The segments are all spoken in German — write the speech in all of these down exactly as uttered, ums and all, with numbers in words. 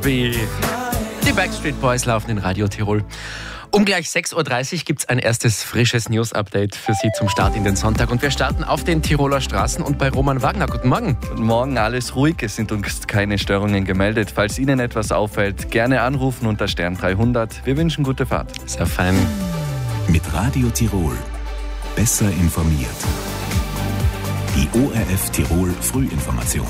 Happy. Die Backstreet Boys laufen in Radio Tirol. Um gleich sechs Uhr dreißig gibt es ein erstes frisches News-Update für Sie zum Start in den Sonntag. Und wir starten auf den Tiroler Straßen und bei Roman Wagner. Guten Morgen. Guten Morgen, alles ruhig. Es sind uns keine Störungen gemeldet. Falls Ihnen etwas auffällt, gerne anrufen unter Stern dreihundert. Wir wünschen gute Fahrt. Sehr fein. Mit Radio Tirol. Besser informiert. Die O R F Tirol Frühinformation.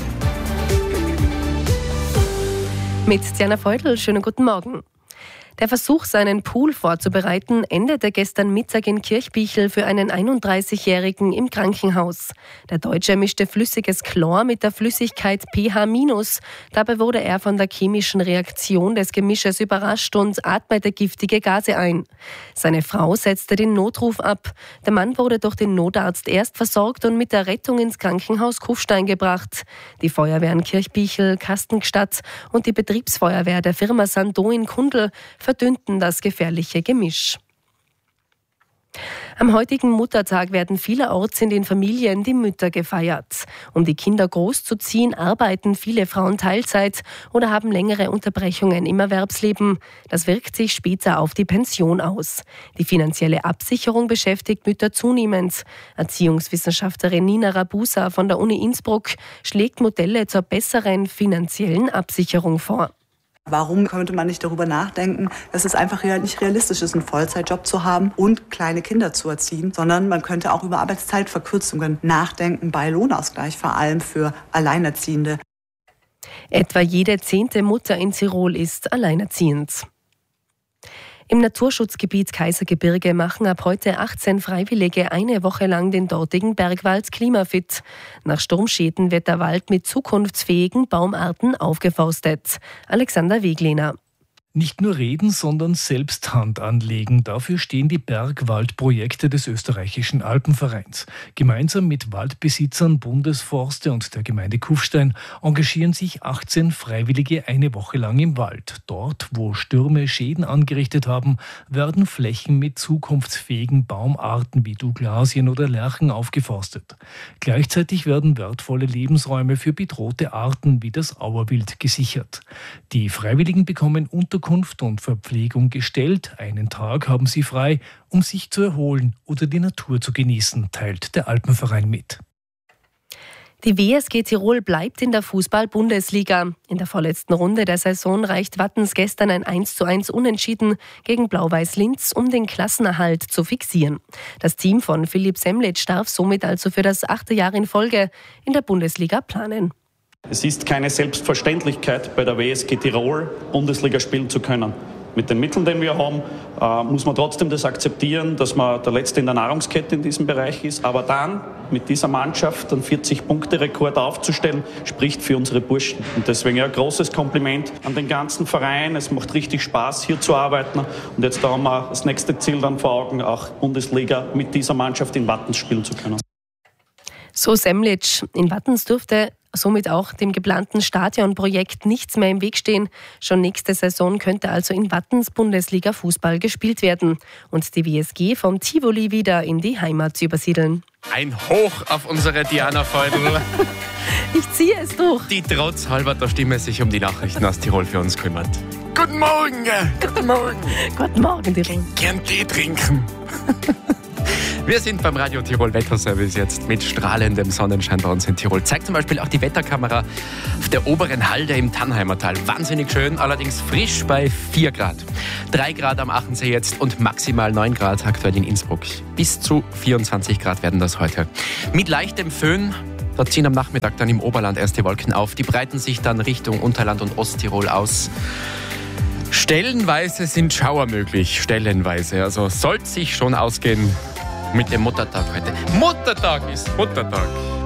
Mit Diana Feudel, schönen guten Morgen. Der Versuch, seinen Pool vorzubereiten, endete gestern Mittag in Kirchbichl für einen einunddreißigjährigen im Krankenhaus. Der Deutsche mischte flüssiges Chlor mit der Flüssigkeit pH-. Dabei wurde er von der chemischen Reaktion des Gemisches überrascht und atmete giftige Gase ein. Seine Frau setzte den Notruf ab. Der Mann wurde durch den Notarzt erst versorgt und mit der Rettung ins Krankenhaus Kufstein gebracht. Die Feuerwehren Kirchbichl, Kastengstadt und die Betriebsfeuerwehr der Firma Sandow in Kundl verdünnten das gefährliche Gemisch. Am heutigen Muttertag werden vielerorts in den Familien die Mütter gefeiert. Um die Kinder großzuziehen, arbeiten viele Frauen Teilzeit oder haben längere Unterbrechungen im Erwerbsleben. Das wirkt sich später auf die Pension aus. Die finanzielle Absicherung beschäftigt Mütter zunehmend. Erziehungswissenschaftlerin Nina Rabusa von der Uni Innsbruck schlägt Modelle zur besseren finanziellen Absicherung vor. Warum könnte man nicht darüber nachdenken, dass es einfach nicht realistisch ist, einen Vollzeitjob zu haben und kleine Kinder zu erziehen, sondern man könnte auch über Arbeitszeitverkürzungen nachdenken, bei Lohnausgleich, vor allem für Alleinerziehende. Etwa jede zehnte Mutter in Tirol ist alleinerziehend. Im Naturschutzgebiet Kaisergebirge machen ab heute achtzehn Freiwillige eine Woche lang den dortigen Bergwald klimafit. Nach Sturmschäden wird der Wald mit zukunftsfähigen Baumarten aufgeforstet. Alexander Weglehner. Nicht nur reden, sondern selbst Hand anlegen. Dafür stehen die Bergwaldprojekte des österreichischen Alpenvereins. Gemeinsam mit Waldbesitzern, Bundesforste und der Gemeinde Kufstein engagieren sich achtzehn Freiwillige eine Woche lang im Wald. Dort, wo Stürme Schäden angerichtet haben, werden Flächen mit zukunftsfähigen Baumarten wie Douglasien oder Lärchen aufgeforstet. Gleichzeitig werden wertvolle Lebensräume für bedrohte Arten wie das Auerwild gesichert. Die Freiwilligen bekommen Unterkunft und Verpflegung gestellt. Einen Tag haben sie frei, um sich zu erholen oder die Natur zu genießen, teilt der Alpenverein mit. Die W S G Tirol bleibt in der Fußball-Bundesliga. In der vorletzten Runde der Saison reicht Wattens gestern ein eins zu eins Unentschieden gegen Blau-Weiß Linz, um den Klassenerhalt zu fixieren. Das Team von Philipp Semlitsch darf somit also für das achte Jahr in Folge in der Bundesliga planen. Es ist keine Selbstverständlichkeit, bei der W S G Tirol Bundesliga spielen zu können. Mit den Mitteln, die wir haben, äh, muss man trotzdem das akzeptieren, dass man der Letzte in der Nahrungskette in diesem Bereich ist. Aber dann mit dieser Mannschaft einen vierzig-Punkte-Rekord aufzustellen, spricht für unsere Burschen. Und deswegen ein großes Kompliment an den ganzen Verein. Es macht richtig Spaß, hier zu arbeiten. Und jetzt da haben wir das nächste Ziel dann vor Augen, auch Bundesliga mit dieser Mannschaft in Wattens spielen zu können. So Semlitsch. In Wattens dürfte somit auch dem geplanten Stadionprojekt nichts mehr im Weg stehen. Schon nächste Saison könnte also in Wattens Bundesliga-Fußball gespielt werden und die W S G vom Tivoli wieder in die Heimat übersiedeln. Ein Hoch auf unsere Diana Feudel. Ich ziehe es durch. Die trotz halber Stimme sich um die Nachrichten aus Tirol für uns kümmert. Guten Morgen. Guten Morgen. Guten Morgen, Tirol. Gern Tee trinken. Wir sind beim Radio Tirol Wetterservice jetzt mit strahlendem Sonnenschein bei uns in Tirol. Zeigt zum Beispiel auch die Wetterkamera auf der oberen Halde im Tannheimer Tal. Wahnsinnig schön, allerdings frisch bei vier Grad. drei Grad am Achensee jetzt und maximal neun Grad aktuell in Innsbruck. Bis zu vierundzwanzig Grad werden das heute. Mit leichtem Föhn. Da ziehen am Nachmittag dann im Oberland erst die Wolken auf. Die breiten sich dann Richtung Unterland und Osttirol aus. Stellenweise sind Schauer möglich. Stellenweise. Also sollte sich schon ausgehen mit dem Muttertag heute. Muttertag ist Muttertag.